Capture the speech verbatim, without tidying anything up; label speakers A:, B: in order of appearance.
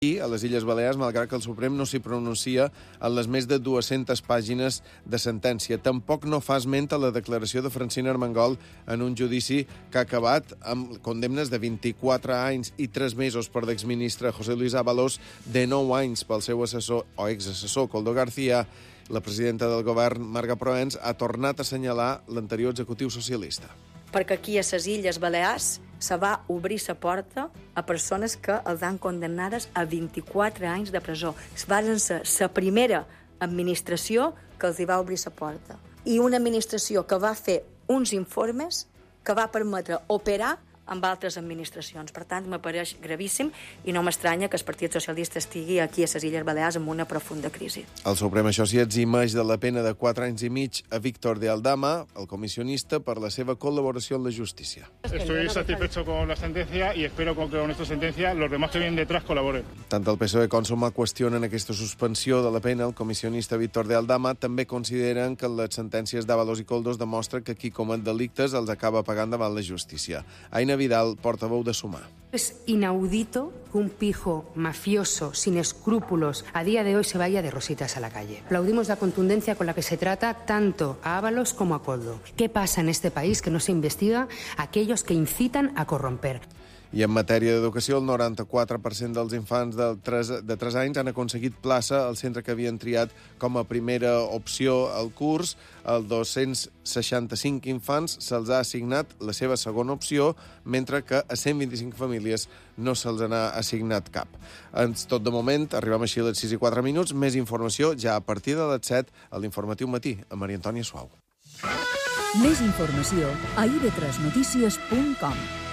A: I a les Illes Balears, malgrat que el Suprem no s'hi pronuncia en les més de dues-centes pàgines de sentència. Tampoc no fa esment a la declaració de Francina Armengol en un judici que ha acabat amb condemnes de vint-i-quatre anys i tres mesos per l'exministre José Luis Ábalos, de nou anys pel seu assessor o exassessor Koldo García. La presidenta del govern, Marga Proens, ha tornat a assenyalar l'anterior executiu socialista.
B: Perquè aquí a les Illes Balears se va obrir la porta a persones que els han condemnades a vint-i-quatre anys de presó. Van ser la primera administració que els hi va obrir la porta. I una administració que va fer uns informes que va permetre operar amb altres administracions. Per tant, m'apareix gravíssim i no m'estranya que el Partit Socialista estigui aquí a les Illes Balears amb una profunda crisi.
A: El Suprem, això sí, eximeix de la pena de quatre anys i mig a Víctor de Aldama, el comissionista, per la seva col·laboració en la justícia.
C: Estoy satisfecho con la sentencia y espero que con esta sentencia los demás que vienen detrás colaboren.
A: Tant el P S O E com Sumar qüestionen aquesta suspensió de la pena. El comissionista Víctor de Aldama també consideren que les sentències d'Ábalos i Koldos demostren que qui comet delictes els acaba pagant davant la justícia. Aina Vidal, portaveu de Sumar.
D: Es inaudito que un pijo mafioso, sin escrúpulos, a día de hoy se vaya de rositas a la calle. Aplaudimos la contundencia con la que se trata tanto a Ábalos como a Koldo. ¿Qué pasa en este país que no se investiga a aquellos que incitan a corromper?
A: I en matèria d'educació, el noranta-quatre per cent dels infants de tres, de tres anys han aconseguit plaça al centre que havien triat com a primera opció al curs. Els dos-cents seixanta-cinc infants se'ls ha assignat la seva segona opció, mentre que a cent vint-i-cinc famílies no se'ls n'ha assignat cap. En tot de moment, arribem així a les sis i quatre minuts. Més informació ja a partir de les set a l'Informatiu Matí, a Maria Antònia Suau.
E: Més informació a i ve tres notícies punt com.